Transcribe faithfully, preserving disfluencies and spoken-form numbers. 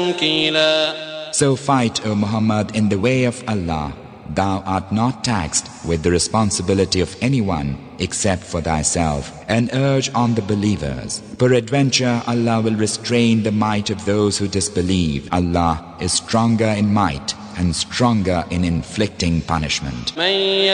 So fight, O Muhammad, in the way of Allah. Thou art not taxed with the responsibility of anyone except for thyself, and urge on the believers. Peradventure Allah will restrain the might of those who disbelieve. Allah is stronger in might and stronger in inflicting punishment.